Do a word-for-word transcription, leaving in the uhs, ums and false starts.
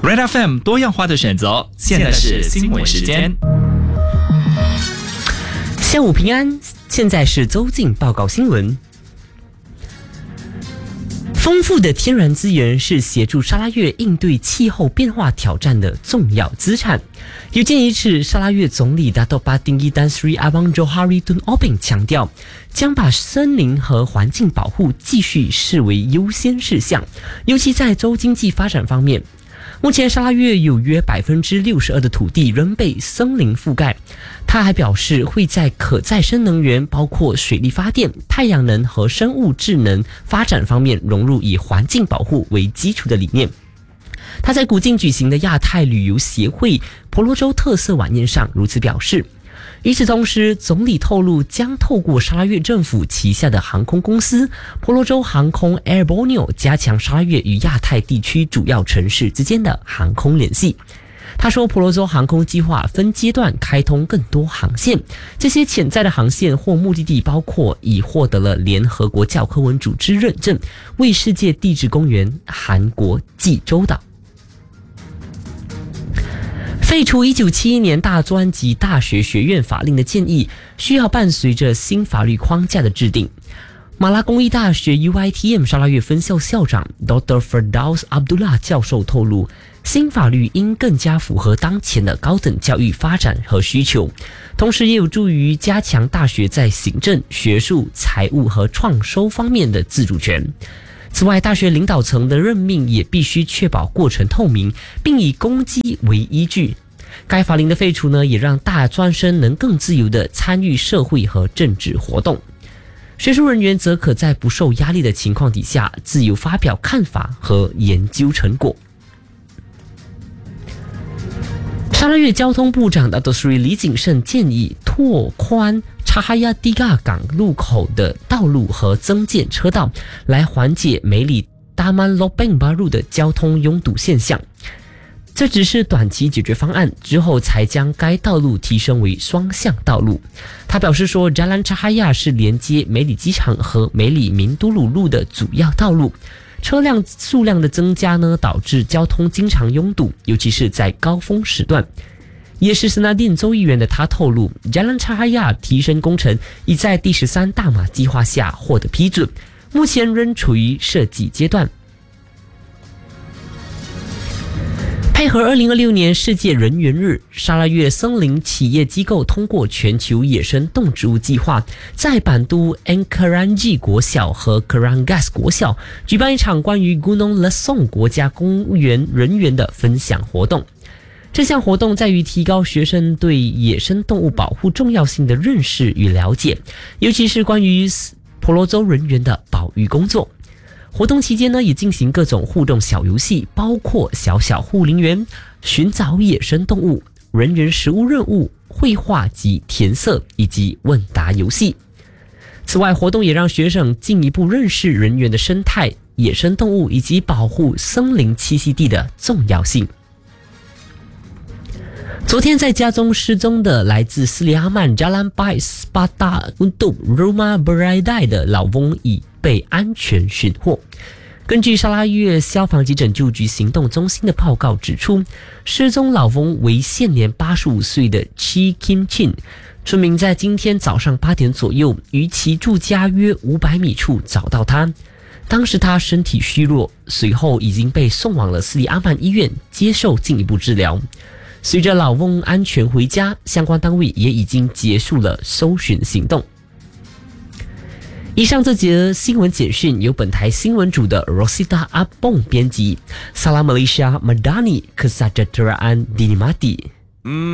Red F M 多样化的选择，现在是新闻时间。 下午平安，现在是周进报告新闻。丰富的天然资源是协助沙拉越应对气候变化挑战的重要资产。有鉴于此，沙拉越总理 Dato' Patinggi Tan Sri Abang Johari Tun Obeng 强调，将把森林和环境保护继续视为优先事项，尤其在州经济发展方面。目前沙拉越有约 百分之六十二 的土地仍被森林覆盖。他还表示，会在可再生能源，包括水力发电、太阳能和生物智能发展方面融入以环境保护为基础的理念。他在古晋举行的亚太旅游协会婆罗洲特色晚宴上如此表示。与此同时，总理透露将透过沙拉越政府旗下的航空公司婆罗洲航空 Air Borneo 加强沙拉越与亚太地区主要城市之间的航空联系。他说，婆罗洲航空计划分阶段开通更多航线，这些潜在的航线或目的地包括已获得了联合国教科文组织认证为世界地质公园韩国济州岛。废除一九七一年大专及大学学院法令的建议，需要伴随着新法律框架的制定。马拉公益大学 U I T M 沙拉越分校校长 Doctor Firdaus Abdullah 教授透露，新法律应更加符合当前的高等教育发展和需求，同时也有助于加强大学在行政、学术、财务和创收方面的自主权。此外，大学领导层的任命也必须确保过程透明，并以公绩为依据。该法令的废除呢，也让大专生能更自由地参与社会和政治活动。学术人员则可在不受压力的情况底下，自由发表看法和研究成果。沙拉越交通部长 Dato' Sri 李景胜建议拓宽查哈亚迪嘎港路口的道路和增建车道，来缓解梅里达曼罗本巴路的交通拥堵现象。这只是短期解决方案，之后才将该道路提升为双向道路。他表示说，扎兰查哈亚是连接梅里机场和梅里明都鲁路的主要道路，车辆数量的增加呢，导致交通经常拥堵，尤其是在高峰时段。也是斯纳丁州议员的他透露，扎兰查哈亚提升工程已在第十三大马计划下获得批准，目前仍处于设计阶段。配合二零二六年世界人猿日，沙拉越森林企业机构通过全球野生动植物计划，在版都 Angkarangi 国小和 Karangas 国小举办一场关于 Gunung Lesong 国家公园人猿的分享活动。这项活动在于提高学生对野生动物保护重要性的认识与了解，尤其是关于婆罗洲人猿的保育工作。活动期间呢，也进行各种互动小游戏，包括小小护林员、寻找野生动物、人猿食物任务、绘画及填色以及问答游戏。此外，活动也让学生进一步认识人猿的生态、野生动物以及保护森林栖息地的重要性。昨天在家中失踪的来自斯里阿曼 Jalan Baik Sepata untuk Rumah Beradai 的老翁已被安全寻获。根据沙拉越消防及拯救局行动中心的报告指出，失踪老翁为现年八十五岁的 Chi Kim Chin， 村民在今天早上八点左右于其住家约五百米处找到他，当时他身体虚弱，随后已经被送往了斯里阿曼医院接受进一步治疗。随着老翁安全回家，相关单位也已经结束了搜寻行动。以上这节新闻简讯由本台新闻组的 Rosita Abong 编辑。Salam Malaysia Madani Kesejahteraan Dinimati。